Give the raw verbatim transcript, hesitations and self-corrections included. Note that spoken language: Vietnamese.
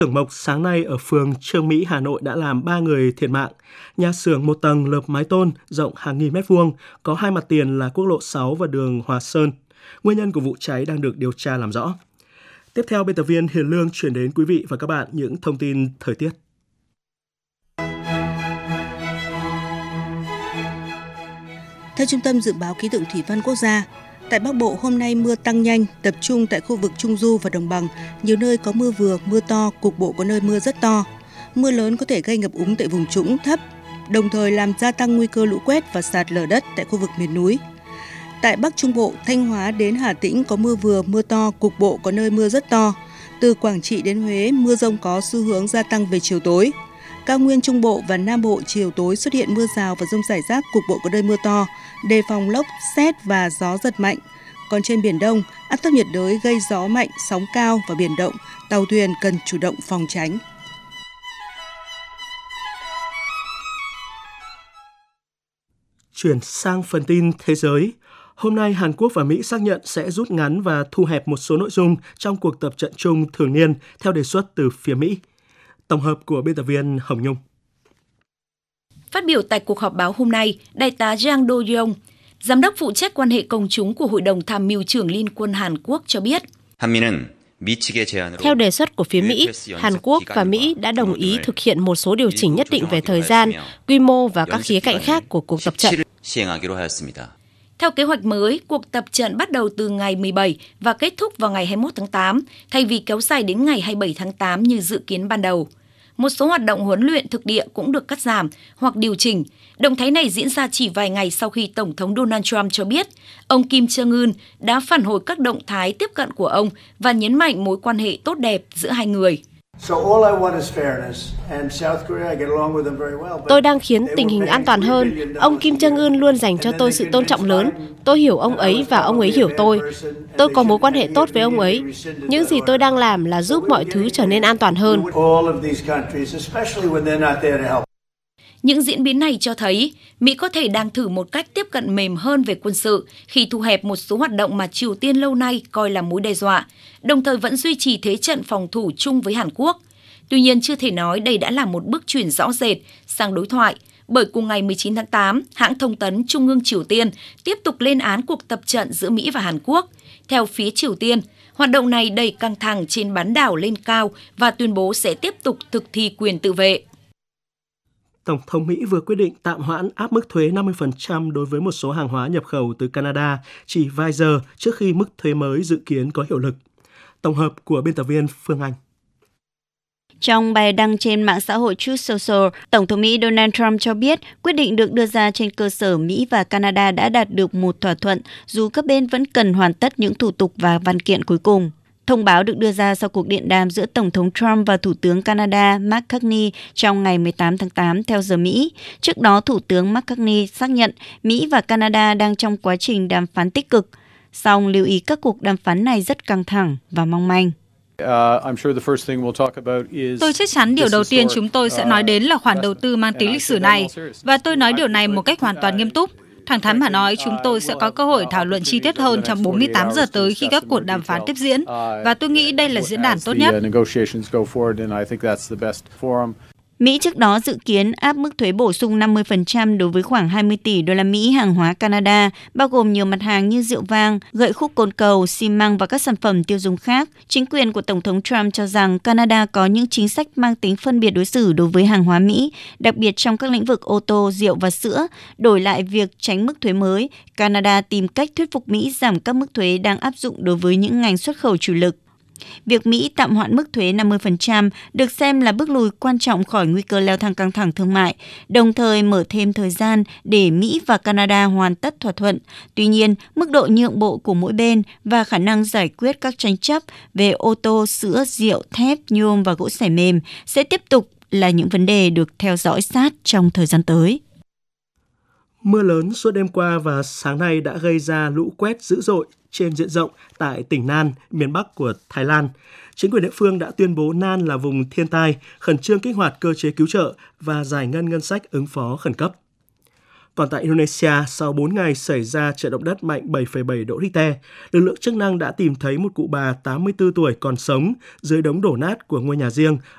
Xưởng mộc sáng nay ở phường Chương Mỹ, Hà Nội đã làm ba người thiệt mạng. Nhà xưởng một tầng lợp mái tôn rộng hàng nghìn mét vuông, có hai mặt tiền là quốc lộ sáu và đường Hòa Sơn. Nguyên nhân của vụ cháy đang được điều tra làm rõ. Tiếp theo, biên tập viên Hiền Lương chuyển đến quý vị và các bạn những thông tin thời tiết. Theo Trung tâm Dự báo Khí tượng Thủy văn Quốc gia, tại Bắc Bộ hôm nay mưa tăng nhanh, tập trung tại khu vực Trung Du và Đồng bằng. Nhiều nơi có mưa vừa, mưa to, cục bộ có nơi mưa rất to. Mưa lớn có thể gây ngập úng tại vùng trũng thấp, đồng thời làm gia tăng nguy cơ lũ quét và sạt lở đất tại khu vực miền núi. Tại Bắc Trung Bộ, Thanh Hóa đến Hà Tĩnh có mưa vừa, mưa to, cục bộ có nơi mưa rất to. Từ Quảng Trị đến Huế, mưa dông có xu hướng gia tăng về chiều tối. Cao Nguyên Trung Bộ và Nam Bộ chiều tối xuất hiện mưa rào và dông rải rác, cục bộ có nơi mưa to, đề phòng lốc, sét và gió giật mạnh. Còn trên Biển Đông, áp thấp nhiệt đới gây gió mạnh, sóng cao và biển động, tàu thuyền cần chủ động phòng tránh. Chuyển sang phần tin thế giới. Hôm nay, Hàn Quốc và Mỹ xác nhận sẽ rút ngắn và thu hẹp một số nội dung trong cuộc tập trận chung thường niên theo đề xuất từ phía Mỹ. Tổng hợp của biên tập viên Hồng Nhung. Phát biểu tại cuộc họp báo hôm nay, Đại tá Jang Do-yong, Giám đốc phụ trách quan hệ công chúng của Hội đồng Tham mưu trưởng Liên quân Hàn Quốc cho biết, theo đề xuất của phía Mỹ, Hàn Quốc và Mỹ đã đồng ý thực hiện một số điều chỉnh nhất định về thời gian, quy mô và các khía cạnh khác của cuộc tập trận. Theo kế hoạch mới, cuộc tập trận bắt đầu từ ngày mười bảy và kết thúc vào ngày hai mươi mốt tháng tám, thay vì kéo dài đến ngày hai mươi bảy tháng tám như dự kiến ban đầu. Một số hoạt động huấn luyện thực địa cũng được cắt giảm hoặc điều chỉnh. Động thái này diễn ra chỉ vài ngày sau khi Tổng thống Donald Trump cho biết ông Kim Jong-un đã phản hồi các động thái tiếp cận của ông và nhấn mạnh mối quan hệ tốt đẹp giữa hai người. Tôi đang khiến tình hình an toàn hơn. Ông Kim Jong-un luôn dành cho tôi sự tôn trọng lớn. Tôi hiểu ông ấy và ông ấy hiểu tôi. Tôi có mối quan hệ tốt với ông ấy. Những gì tôi đang làm là giúp mọi thứ trở nên an toàn hơn. Những diễn biến này cho thấy Mỹ có thể đang thử một cách tiếp cận mềm hơn về quân sự khi thu hẹp một số hoạt động mà Triều Tiên lâu nay coi là mối đe dọa, đồng thời vẫn duy trì thế trận phòng thủ chung với Hàn Quốc. Tuy nhiên, chưa thể nói đây đã là một bước chuyển rõ rệt sang đối thoại, bởi cùng ngày mười chín tháng tám, hãng thông tấn Trung ương Triều Tiên tiếp tục lên án cuộc tập trận giữa Mỹ và Hàn Quốc. Theo phía Triều Tiên, hoạt động này đẩy căng thẳng trên bán đảo lên cao và tuyên bố sẽ tiếp tục thực thi quyền tự vệ. Tổng thống Mỹ vừa quyết định tạm hoãn áp mức thuế năm mươi phần trăm đối với một số hàng hóa nhập khẩu từ Canada chỉ vài giờ trước khi mức thuế mới dự kiến có hiệu lực. Tổng hợp của biên tập viên Phương Anh. Trong bài đăng trên mạng xã hội Truth Social, Tổng thống Mỹ Donald Trump cho biết quyết định được đưa ra trên cơ sở Mỹ và Canada đã đạt được một thỏa thuận, dù các bên vẫn cần hoàn tất những thủ tục và văn kiện cuối cùng. Thông báo được đưa ra sau cuộc điện đàm giữa Tổng thống Trump và Thủ tướng Canada Mark Carney trong ngày mười tám tháng tám theo giờ Mỹ. Trước đó, Thủ tướng Mark Carney xác nhận Mỹ và Canada đang trong quá trình đàm phán tích cực, song lưu ý các cuộc đàm phán này rất căng thẳng và mong manh. Tôi chắc chắn điều đầu tiên chúng tôi sẽ nói đến là khoản đầu tư mang tính lịch sử này, và tôi nói điều này một cách hoàn toàn nghiêm túc. Thẳng thắn mà nói, chúng tôi sẽ có cơ hội thảo luận chi tiết hơn trong bốn mươi tám giờ tới khi các cuộc đàm phán tiếp diễn, và tôi nghĩ đây là diễn đàn tốt nhất. Mỹ trước đó dự kiến áp mức thuế bổ sung năm mươi phần trăm đối với khoảng hai mươi tỷ đô la Mỹ hàng hóa Canada, bao gồm nhiều mặt hàng như rượu vang, gậy khúc cồn cầu, xi măng và các sản phẩm tiêu dùng khác. Chính quyền của Tổng thống Trump cho rằng Canada có những chính sách mang tính phân biệt đối xử đối với hàng hóa Mỹ, đặc biệt trong các lĩnh vực ô tô, rượu và sữa. Đổi lại việc tránh mức thuế mới, Canada tìm cách thuyết phục Mỹ giảm các mức thuế đang áp dụng đối với những ngành xuất khẩu chủ lực. Việc Mỹ tạm hoãn mức thuế năm mươi phần trăm được xem là bước lùi quan trọng khỏi nguy cơ leo thang căng thẳng thương mại, đồng thời mở thêm thời gian để Mỹ và Canada hoàn tất thỏa thuận. Tuy nhiên, mức độ nhượng bộ của mỗi bên và khả năng giải quyết các tranh chấp về ô tô, sữa, rượu, thép, nhôm và gỗ sẻ mềm sẽ tiếp tục là những vấn đề được theo dõi sát trong thời gian tới. Mưa lớn suốt đêm qua và sáng nay đã gây ra lũ quét dữ dội trên diện rộng tại tỉnh Nan, miền Bắc của Thái Lan. Chính quyền địa phương đã tuyên bố Nan là vùng thiên tai, khẩn trương kích hoạt cơ chế cứu trợ và giải ngân ngân sách ứng phó khẩn cấp. Còn tại Indonesia, sau bốn ngày xảy ra trận động đất mạnh bảy phẩy bảy độ Richter, lực lượng chức năng đã tìm thấy một cụ bà tám mươi tư tuổi còn sống dưới đống đổ nát của ngôi nhà riêng